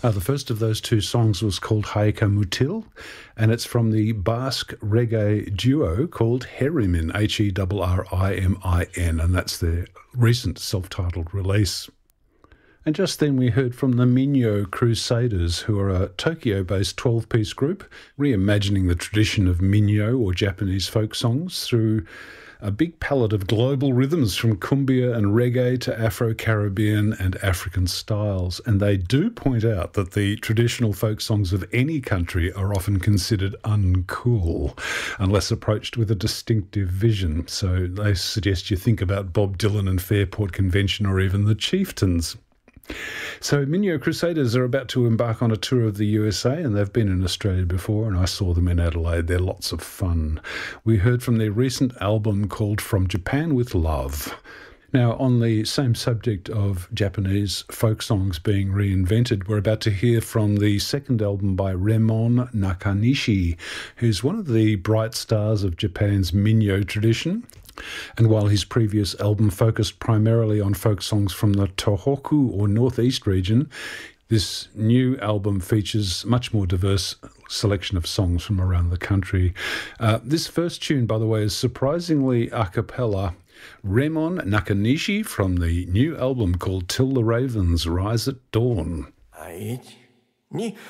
The first of those two songs was called Haika Mutil, and it's from the Basque reggae duo called Herrimin, Herrimin, and that's their recent self-titled release. And just then we heard from the Minyo Crusaders, who are a Tokyo-based 12-piece group, reimagining the tradition of Minyo, or Japanese folk songs, through a big palette of global rhythms from cumbia and reggae to Afro-Caribbean and African styles. And they do point out that the traditional folk songs of any country are often considered uncool unless approached with a distinctive vision. So they suggest you think about Bob Dylan and Fairport Convention, or even the Chieftains. So Minyo Crusaders are about to embark on a tour of the USA, and they've been in Australia before, and I saw them in Adelaide. They're lots of fun. We heard from their recent album called From Japan with Love. Now, on the same subject of Japanese folk songs being reinvented, we're about to hear from the second album by Remon Nakanishi, who's one of the bright stars of Japan's Minyo tradition. And while his previous album focused primarily on folk songs from the Tohoku or Northeast region, this new album features much more diverse selection of songs from around the country. This first tune, by the way, is surprisingly a cappella. Remon Nakanishi from the new album called Till the Ravens Rise at Dawn.